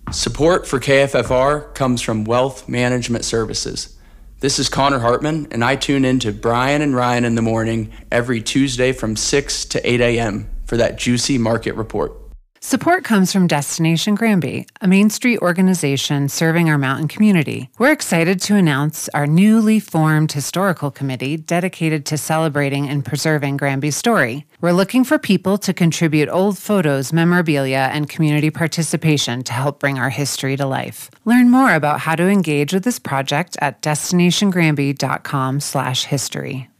Support for KFFR comes from Wealth Management Services. This is Connor Hartman, and I tune in to Brian and Ryan in the morning every Tuesday from 6 to 8 a.m. for that juicy market report. Support comes from Destination Granby, a Main Street organization serving our mountain community. We're excited to announce our newly formed historical committee dedicated to celebrating and preserving Granby's story. We're looking for people to contribute old photos, memorabilia, and community participation to help bring our history to life. Learn more about how to engage with this project at destinationgranby.com/history.